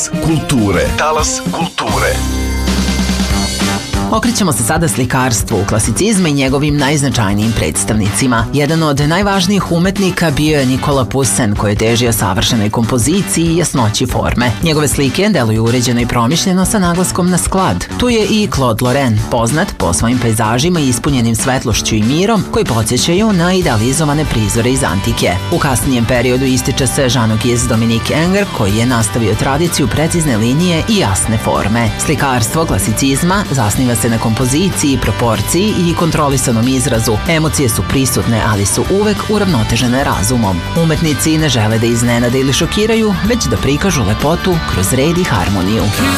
Talas kulture. Talas kulture. Okrećemo se sada slikarstvu, klasicizma i njegovim najznačajnijim predstavnicima. Jedan od najvažnijih umetnika bio je Nikola Poussin, koji je težio savršenoj kompoziciji i jasnoći forme. Njegove slike deluju uređeno i promišljeno sa naglaskom na sklad. Tu je i Claude Lorrain, poznat po svojim pejzažima ispunjenim svetlošću i mirom, koji podsjećaju na idealizovane prizore iz antike. U kasnijem periodu ističe se Jean-Auguste Dominique Ingres, koji je nastavio tradiciju precizne linije i jasne forme. Slikarstvo klasicizma zasniva se na kompoziciji, proporciji i kontrolisanom izrazu. Emocije su prisutne, ali su uvek uravnotežene razumom. Umetnici ne žele da iznenade ili šokiraju, već da prikažu lepotu kroz red i harmoniju.